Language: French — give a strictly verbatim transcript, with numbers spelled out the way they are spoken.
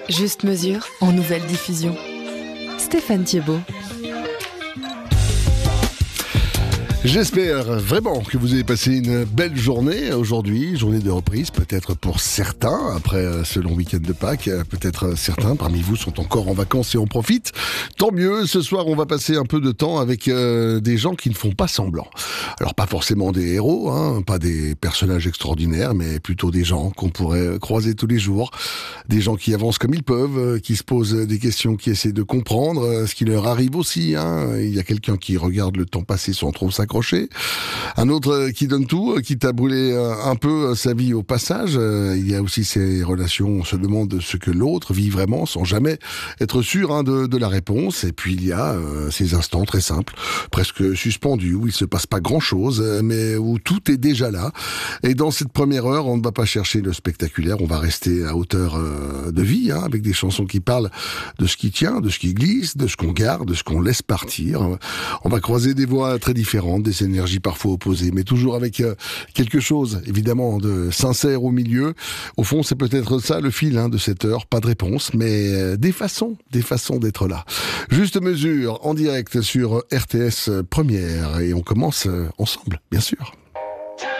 Juste mesure en nouvelle diffusion. Stéphane Thiebaud. J'espère vraiment que vous avez passé une belle journée aujourd'hui, journée de reprise peut-être pour certains, après ce long week-end de Pâques, peut-être certains parmi vous sont encore en vacances et en profitent. Tant mieux, ce soir on va passer un peu de temps avec euh, des gens qui ne font pas semblant. Alors pas forcément des héros, hein, pas des personnages extraordinaires, mais plutôt des gens qu'on pourrait croiser tous les jours, des gens qui avancent comme ils peuvent, qui se posent des questions, qui essaient de comprendre ce qui leur arrive aussi. Hein. Il y a quelqu'un qui regarde le temps passer sans trop s'accrocher. Un autre qui donne tout, quitte à brûler un peu sa vie au passage. Il y a aussi ces relations, on se demande ce que l'autre vit vraiment sans jamais être sûr hein, de, de la réponse. Et puis il y a euh, ces instants très simples, presque suspendus, où il se passe pas grand-chose, mais où tout est déjà là. Et dans cette première heure, on ne va pas chercher le spectaculaire, on va rester à hauteur euh, de vie, hein, avec des chansons qui parlent de ce qui tient, de ce qui glisse, de ce qu'on garde, de ce qu'on laisse partir. On va croiser des voix très différentes, des énergies parfois opposées, mais toujours avec euh, quelque chose, évidemment, de sincère au milieu. Au fond, c'est peut-être ça le fil hein, de cette heure, pas de réponse, mais euh, des façons, des façons d'être là. Juste mesure, en direct sur R T S Première, et on commence euh, ensemble, bien sûr.